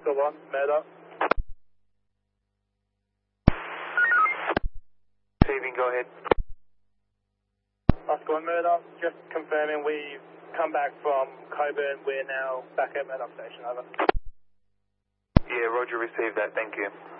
Oscar 1, Murdoch. Receiving, go ahead. Oscar 1, Murdoch. Just confirming we've come back from Coburn. We're now back at Murdoch Station, over. Yeah, Roger, received that, thank you.